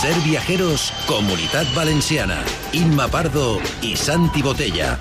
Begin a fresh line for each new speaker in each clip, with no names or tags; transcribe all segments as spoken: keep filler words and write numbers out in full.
Ser Viajeros, Comunitat Valenciana. Inma Pardo y Santi Botella.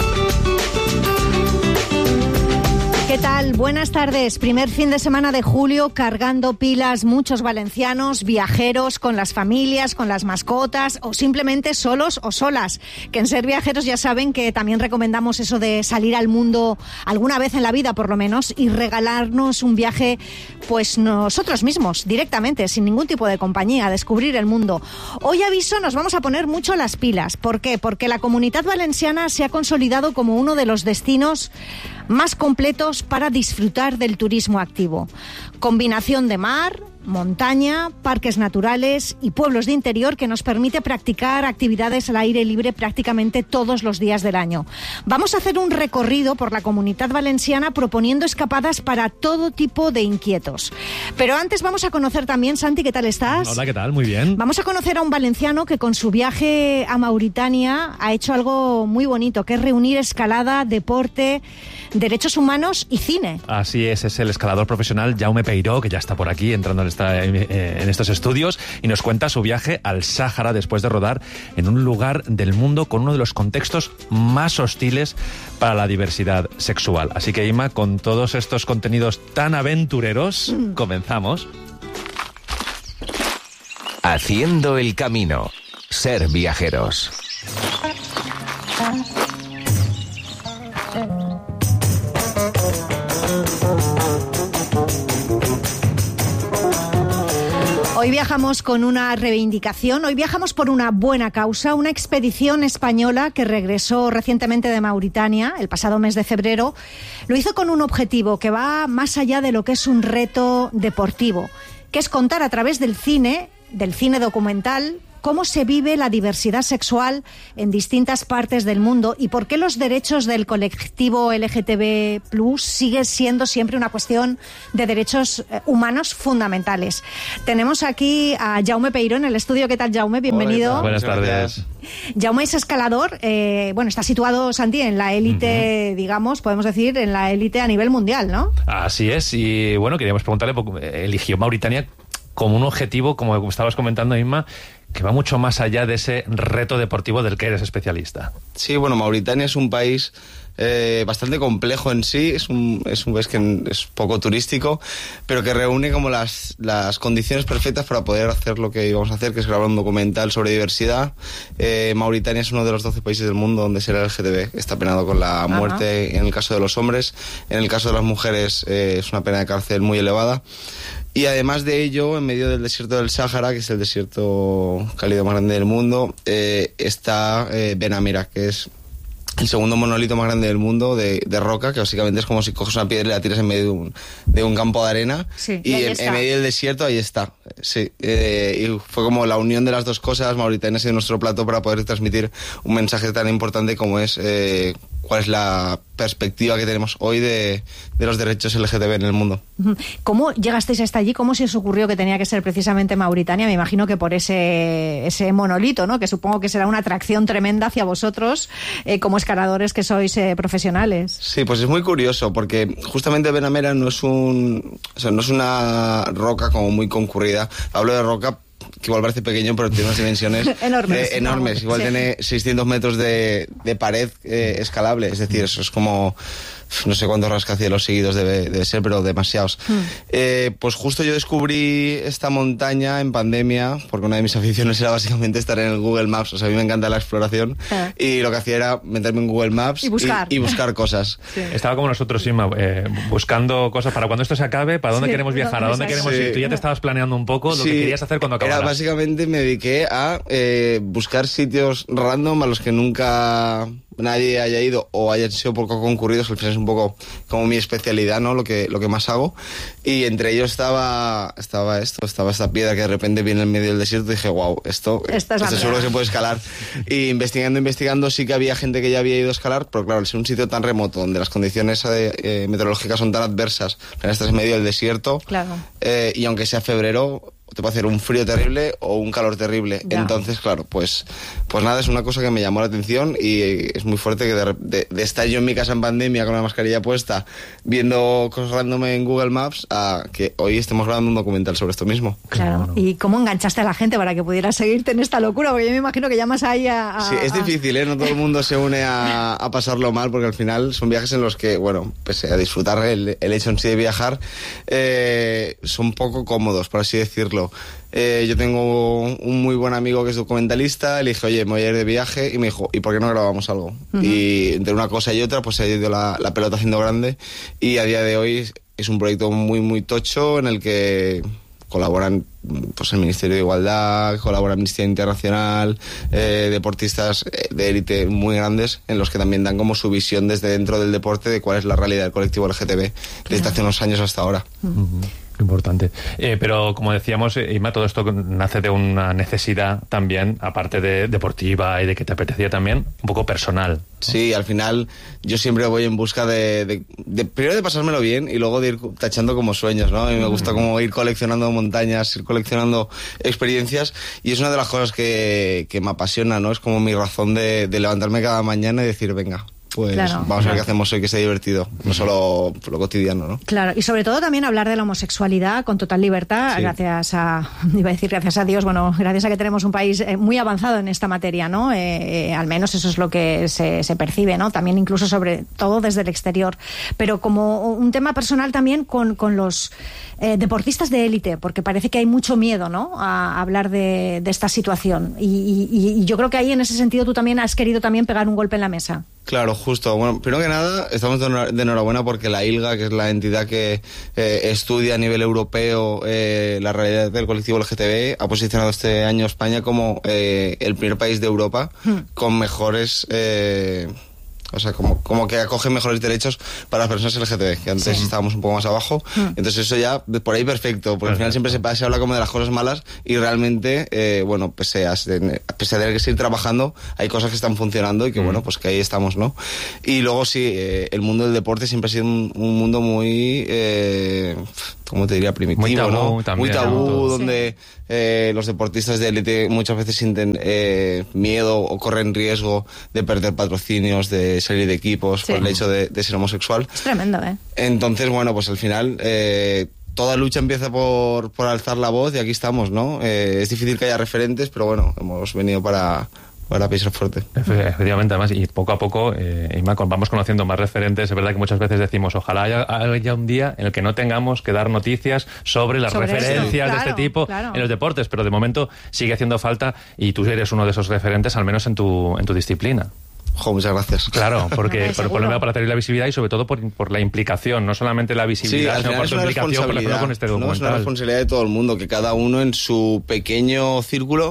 ¿Qué tal? Buenas tardes. Primer fin de semana de julio, cargando pilas muchos valencianos, viajeros, con las familias, con las mascotas o simplemente solos o solas. Que en Ser Viajeros ya saben que también recomendamos eso de salir al mundo alguna vez en la vida por lo menos y regalarnos un viaje pues nosotros mismos, directamente, sin ningún tipo de compañía, a descubrir el mundo. Hoy aviso, nos vamos a poner mucho las pilas. ¿Por qué? Porque la Comunitat Valenciana se ha consolidado como uno de los destinos más completos para disfrutar del turismo activo. Combinación de mar, montaña, parques naturales y pueblos de interior que nos permite practicar actividades al aire libre prácticamente todos los días del año. Vamos a hacer un recorrido por la Comunitat Valenciana proponiendo escapadas para todo tipo de inquietos. Pero antes vamos a conocer también, Santi, ¿qué tal estás?
Hola, ¿qué tal? Muy bien.
Vamos a conocer a un valenciano que con su viaje a Mauritania ha hecho algo muy bonito, que es reunir escalada, deporte, derechos humanos y cine.
Así es, es el escalador profesional Jaume Peiró, que ya está por aquí entrando en, esta, en estos estudios y nos cuenta su viaje al Sáhara después de rodar en un lugar del mundo con uno de los contextos más hostiles para la diversidad sexual. Así que, Ima, con todos estos contenidos tan aventureros, mm. comenzamos.
Haciendo el camino. Ser Viajeros.
Hoy viajamos con una reivindicación, hoy viajamos por una buena causa, una expedición española que regresó recientemente de Mauritania, el pasado mes de febrero. Lo hizo con un objetivo que va más allá de lo que es un reto deportivo, que es contar a través del cine, del cine documental, cómo se vive la diversidad sexual en distintas partes del mundo y por qué los derechos del colectivo L G T B plus sigue siendo siempre una cuestión de derechos humanos fundamentales. Tenemos aquí a Jaume Peiró en el estudio. ¿Qué tal, Jaume? Bienvenido.
Hola, buenas tardes.
Jaume es escalador, eh, bueno, está situado, Santi, en la élite, uh-huh. digamos, podemos decir, en la élite a nivel mundial, ¿no?
Así es, y bueno, queríamos preguntarle, eligió Mauritania como un objetivo, como estabas comentando, Inma, que va mucho más allá de ese reto deportivo del que eres especialista.
Sí, bueno, Mauritania es un país eh, bastante complejo en sí, es un, es un país que es poco turístico, pero que reúne como las, las condiciones perfectas para poder hacer lo que íbamos a hacer, que es grabar un documental sobre diversidad. Eh, Mauritania es uno de los doce países del mundo donde ser L G T B está penado con la muerte. Ajá. En el caso de los hombres, en el caso de las mujeres eh, es una pena de cárcel muy elevada. Y además de ello, en medio del desierto del Sáhara, que es el desierto cálido más grande del mundo, eh, está eh, Ben Amira, que es el segundo monolito más grande del mundo de, de roca, que básicamente es como si coges una piedra y la tiras en medio de un, de un campo de arena.
Sí,
y
y
en, en medio del desierto ahí está. Sí, eh, y fue como la unión de las dos cosas. Mauritania ha sido nuestro plato para poder transmitir un mensaje tan importante como es eh, cuál es la perspectiva que tenemos hoy de, de los derechos L G T B en el mundo.
¿Cómo llegasteis hasta allí? ¿Cómo se os ocurrió que tenía que ser precisamente Mauritania? Me imagino que por ese, ese monolito, ¿no? Que supongo que será una atracción tremenda hacia vosotros eh, como escaladores que sois eh, profesionales.
Sí, pues es muy curioso porque justamente Ben Amira no es un, o sea, no es una roca como muy concurrida. Hablo de roca que igual parece pequeño, pero tiene unas dimensiones
enormes.
Eh, enormes. Igual sí. Tiene seiscientos metros de, de pared eh, escalable. Es decir, eso es como... no sé cuántos rascacielos seguidos debe, debe ser, pero demasiados. Mm. Eh, pues justo yo descubrí esta montaña en pandemia, porque una de mis aficiones era básicamente estar en el Google Maps. O sea, a mí me encanta la exploración. Ah. Y lo que hacía era meterme en Google Maps
y buscar,
y, y buscar cosas.
Sí. Estaba como nosotros, Inma, eh, buscando cosas para cuando esto se acabe, para dónde sí, queremos viajar, a dónde queremos sí. ir. Tú ya te estabas planeando un poco lo sí. que querías hacer cuando acabara.
Era básicamente me dediqué a eh, buscar sitios random a los que nunca nadie haya ido o hayan sido poco concurridos, que es un poco como mi especialidad, ¿no? Lo que, lo que más hago. Y entre ellos estaba, estaba esto, estaba esta piedra que de repente viene en medio del desierto y dije, wow, esto,
esto es
seguro que se puede escalar. Y investigando, investigando, sí que había gente que ya había ido a escalar, pero claro, al ser un sitio tan remoto, donde las condiciones eh, meteorológicas son tan adversas, estás en medio del desierto,
claro.
eh, y aunque sea febrero, te puede hacer un frío terrible o un calor terrible. Ya. Entonces, claro, pues, pues nada, es una cosa que me llamó la atención y es muy fuerte que de, de, de estar yo en mi casa en pandemia con la mascarilla puesta, viendo cosas random en Google Maps, a que hoy estemos grabando un documental sobre esto mismo.
Claro. Bueno. ¿Y cómo enganchaste a la gente para que pudiera seguirte en esta locura? Porque yo me imagino que llamas ahí a... a
sí, es difícil, ¿eh? No todo el mundo se une a, a pasarlo mal, porque al final son viajes en los que, bueno, pese a disfrutar el, el hecho en sí de viajar, eh, son poco cómodos, por así decirlo. Eh, yo tengo un muy buen amigo que es documentalista, le dije, oye, me voy a ir de viaje, y me dijo, ¿y por qué no grabamos algo? Uh-huh. Y entre una cosa y otra, pues se ha ido la, la pelota haciendo grande, y a día de hoy es un proyecto muy, muy tocho en el que colaboran pues el Ministerio de Igualdad, colabora Amnistía Internacional, eh, deportistas de élite muy grandes, en los que también dan como su visión desde dentro del deporte de cuál es la realidad del colectivo L G T B desde hace unos años hasta ahora.
Uh-huh. Importante. Eh, pero como decíamos, Inma, todo esto nace de una necesidad también, aparte de deportiva y de que te apetecía también, un poco personal, ¿no?
Sí, al final yo siempre voy en busca de, de, de primero de pasármelo bien y luego de ir tachando como sueños, ¿no? A mí me gusta como ir coleccionando montañas, ir coleccionando experiencias, y es una de las cosas que, que me apasiona, ¿no? Es como mi razón de, de levantarme cada mañana y decir, venga, pues claro, vamos a ver qué hacemos hoy que sea divertido, no solo lo cotidiano, ¿no?
Claro, y sobre todo también hablar de la homosexualidad con total libertad, sí. gracias a, iba a decir gracias a Dios, bueno, gracias a que tenemos un país muy avanzado en esta materia, ¿no? Eh, eh, al menos eso es lo que se, se percibe, ¿no? También incluso sobre todo desde el exterior, pero como un tema personal también con, con los eh, deportistas de élite, porque parece que hay mucho miedo, ¿no? A hablar de, de esta situación, y, y, y yo creo que ahí en ese sentido tú también has querido también pegar un golpe en la mesa.
Claro, justo. Bueno, primero que nada, estamos de enhorabuena porque la I L G A, que es la entidad que eh, estudia a nivel europeo eh, la realidad del colectivo L G T B, ha posicionado este año a España como eh, el primer país de Europa hmm. con mejores... Eh, O sea, como, como que acoge mejores derechos para las personas L G T B, que antes sí. estábamos un poco más abajo. Mm. Entonces eso ya, por ahí perfecto, porque al final siempre se, se habla como de las cosas malas y realmente, eh, bueno, pese a, pese a tener que seguir trabajando, hay cosas que están funcionando y que, mm. bueno, pues que ahí estamos, ¿no? Y luego sí, eh, el mundo del deporte siempre ha sido un, un mundo muy, eh, ¿cómo te diría? Primitivo,
muy tabú,
¿no?
También,
muy tabú,
¿no?
donde sí. eh, los deportistas de élite muchas veces sienten eh, miedo o corren riesgo de perder patrocinios, de salir de equipos sí. por el hecho de, de ser homosexual.
Es tremendo, ¿eh?
Entonces, bueno, pues al final eh, toda lucha empieza por, por alzar la voz y aquí estamos, ¿no? Eh, es difícil que haya referentes, pero bueno, hemos venido para... para pisar fuerte.
Efectivamente, además, y poco a poco, eh, Inma, vamos conociendo más referentes. Es verdad que muchas veces decimos, ojalá haya, haya un día en el que no tengamos que dar noticias sobre las sobre referencias claro, de este tipo claro. en los deportes, pero de momento sigue haciendo falta y tú eres uno de esos referentes, al menos en tu, en tu disciplina.
Jo, muchas gracias.
Claro, porque por el problema para tener la visibilidad y sobre todo por, por la implicación, no solamente la visibilidad,
sí,
sino por tu implicación relacionada con este documental.
No, es una responsabilidad de todo el mundo, que cada uno en su pequeño círculo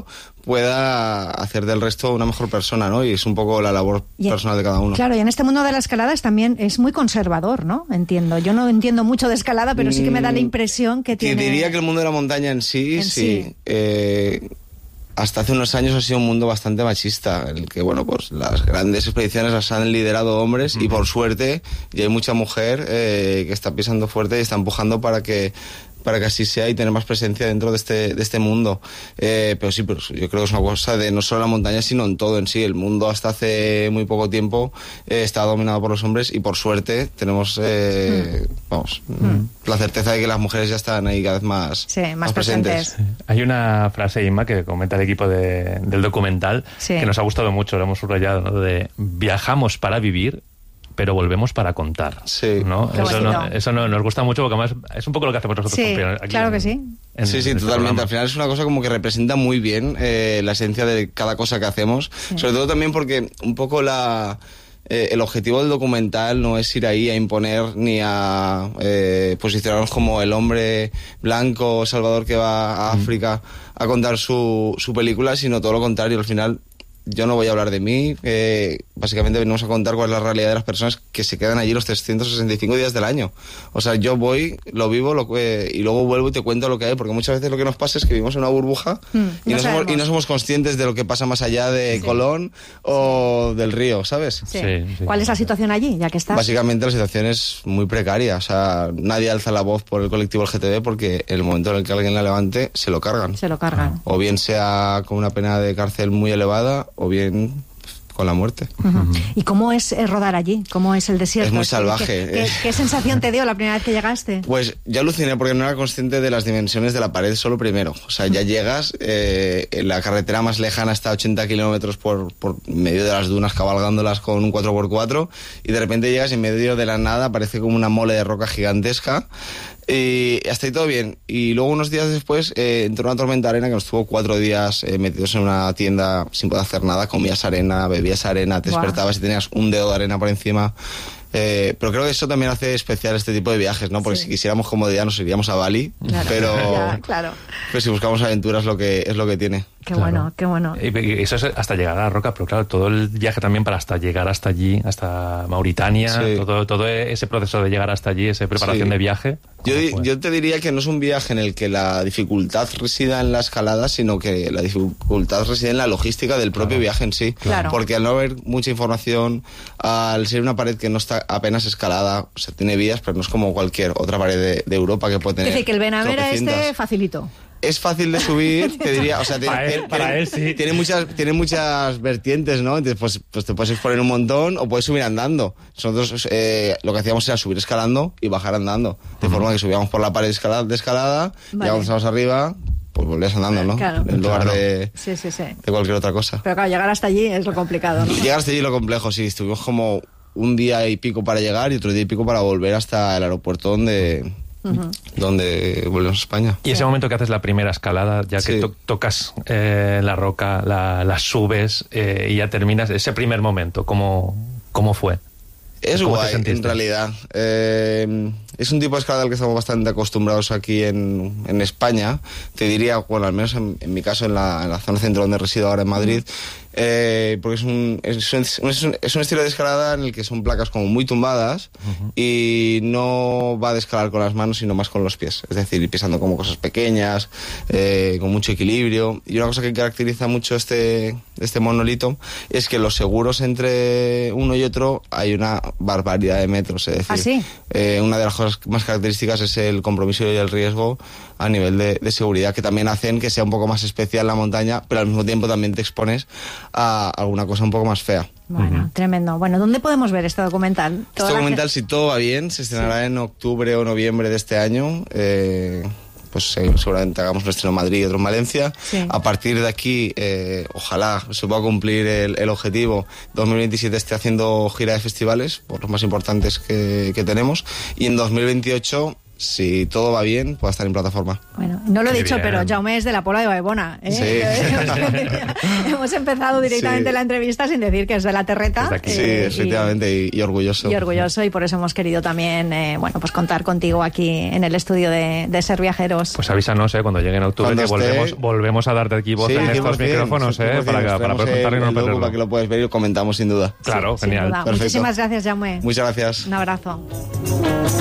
pueda hacer del resto una mejor persona, ¿no? Y es un poco la labor y, personal de cada uno.
Claro, y en este mundo de la escalada es también es muy conservador, ¿no? Entiendo. Yo no entiendo mucho de escalada, pero sí que me da la impresión que tiene...
Te diría que el mundo de la montaña en sí,
en
sí...
sí.
Eh, hasta hace unos años ha sido un mundo bastante machista, en el que, bueno, pues las grandes expediciones las han liderado hombres uh-huh. y por suerte ya hay mucha mujer eh, que está pisando fuerte y está empujando para que para que así sea y tener más presencia dentro de este de este mundo. Eh, pero sí, pero yo creo que es una cosa de no solo la montaña, sino en todo en sí. El mundo hasta hace muy poco tiempo eh, estaba dominado por los hombres y por suerte tenemos eh, mm. vamos mm. la certeza de que las mujeres ya están ahí cada vez más,
sí, más,
más presentes.
presentes.
Hay una frase, Inma, que comenta el equipo de, del documental sí. que nos ha gustado mucho, lo hemos subrayado, ¿no? De viajamos para vivir, pero volvemos para contar.
Sí.
¿No? Eso, no, eso no, nos gusta mucho porque además es un poco lo que hacemos nosotros.
Sí,
aquí
claro
en,
que sí.
En,
sí, sí,
en
totalmente.
este
Al final es una cosa como que representa muy bien eh, la esencia de cada cosa que hacemos. Sí. Sobre todo también porque un poco la... Eh, el objetivo del documental no es ir ahí a imponer ni a eh, posicionarnos como el hombre blanco salvador que va a África mm. a contar su, su película, sino todo lo contrario. Al final yo no voy a hablar de mí, eh, básicamente venimos a contar cuál es la realidad de las personas que se quedan allí los trescientos sesenta y cinco días del año. O sea, yo voy, lo vivo lo, eh, y luego vuelvo y te cuento lo que hay, porque muchas veces lo que nos pasa es que vivimos en una burbuja mm, y, no no somos, y no somos conscientes de lo que pasa más allá de sí. Colón o sí. del río, ¿sabes?
Sí. Sí, sí. ¿Cuál es la situación allí, ya que estás?
Básicamente la situación es muy precaria, o sea, nadie alza la voz por el colectivo L G T B porque en el momento en el que alguien la levante, se lo cargan.
Se lo cargan.
O bien sea con una pena de cárcel muy elevada, o bien con la muerte.
Uh-huh. ¿Y cómo es eh, rodar allí? ¿Cómo es el desierto?
Es muy salvaje.
¿Qué, qué, qué sensación te dio la primera vez que llegaste?
Pues yo aluciné porque no era consciente de las dimensiones de la pared solo primero. O sea, ya llegas, eh, la carretera más lejana está a ochenta kilómetros por, por medio de las dunas, cabalgándolas con un cuatro por cuatro, y de repente llegas y en medio de la nada parece como una mole de roca gigantesca. Y hasta ahí todo bien. Y luego unos días después eh, entró una tormenta de arena que nos tuvo cuatro días eh, metidos en una tienda sin poder hacer nada. Comías arena, bebías arena, te wow. despertabas y tenías un dedo de arena por encima. Eh, pero creo que eso también hace especial este tipo de viajes, ¿no? Porque sí. si quisiéramos comodidad nos iríamos a Bali, claro. pero
ya, claro.
pues si buscamos aventuras lo que es lo que tiene.
Qué
claro.
bueno, qué bueno.
Y eso es hasta llegar a la roca, pero claro, todo el viaje también para hasta llegar hasta allí, hasta Mauritania, sí. todo, todo ese proceso de llegar hasta allí, esa preparación sí. de viaje.
Yo, yo te diría que no es un viaje en el que la dificultad resida en la escalada, sino que la dificultad reside en la logística del propio claro. viaje en sí.
Claro.
Porque al no haber mucha información, al ser una pared que no está apenas escalada, o sea, tiene vías, pero no es como cualquier otra pared de, de Europa que puede tener.
Es decir, que el Benavera este facilito.
Es fácil de subir, te diría, o sea, tiene,
para él,
tiene,
para él, sí.
tiene muchas, tiene muchas vertientes, ¿no? Entonces, pues, pues te puedes exponer un montón o puedes subir andando. Nosotros eh, lo que hacíamos era subir escalando y bajar andando, de uh-huh. forma que subíamos por la pared de escalada, de escalada vale. Llegábamos arriba, pues volvías andando, ¿no?
Claro.
En lugar
claro.
de,
sí, sí, sí.
de cualquier otra cosa.
Pero claro, llegar hasta allí es lo complicado, ¿no?
Llegar hasta allí es lo complejo, sí. Estuvimos como un día y pico para llegar y otro día y pico para volver hasta el aeropuerto donde... Uh-huh. donde volvemos a España.
Y ese momento que haces la primera escalada, ya que sí. to- tocas eh, la roca, la, la subes eh, y ya terminas, ese primer momento, ¿cómo, cómo fue?
Es guay, en realidad. Eh, es un tipo de escalada al que estamos bastante acostumbrados aquí en, en España. Te diría, bueno, al menos en, en mi caso, en la, en la zona centro donde resido ahora en Madrid, eh, porque es un, es, un, es, un, es un estilo de escalada en el que son placas como muy tumbadas uh-huh. y no va de escalar con las manos, sino más con los pies. Es decir, ir pisando como cosas pequeñas, eh, con mucho equilibrio. Y una cosa que caracteriza mucho este, este monolito es que los seguros entre uno y otro hay una barbaridad de metros. Es decir,
¿Ah, sí?
eh, una de las cosas más características es el compromiso y el riesgo a nivel de, de seguridad, que también hacen que sea un poco más especial la montaña, pero al mismo tiempo también te expones a alguna cosa un poco más fea.
Bueno, uh-huh. tremendo. Bueno, ¿dónde podemos ver este documental?
Este documental, si todo va bien, se estrenará sí. en octubre o noviembre de este año. Eh, pues seguramente hagamos un estreno en Madrid y otro en Valencia. Sí. A partir de aquí, eh, ojalá se pueda cumplir el, el objetivo. dos mil veintisiete esté haciendo gira de festivales, por los más importantes que, que tenemos. Y en dos mil veintiocho... si todo va bien, pueda estar en plataforma.
Bueno, no lo he
Qué
dicho,
bien.
pero Jaume es de la Pola de Baibona, ¿eh?
Sí.
Hemos empezado directamente sí. la entrevista sin decir que es de la Terreta.
Eh, sí, efectivamente, y, y orgulloso.
Y orgulloso, y por eso hemos querido también, eh, bueno, pues contar contigo aquí en el estudio de, de Ser Viajeros.
Pues avísanos, ¿eh? Cuando llegue en octubre,
cuando
que
esté...
volvemos, volvemos a darte aquí voz sí, en estos micrófonos, ¿eh? Para, que, para poder contar y no perderlo.
Para que lo puedas ver y lo comentamos sin duda.
Claro,
sí,
genial.
Muchísimas gracias, Jaume.
Muchas gracias.
Un abrazo.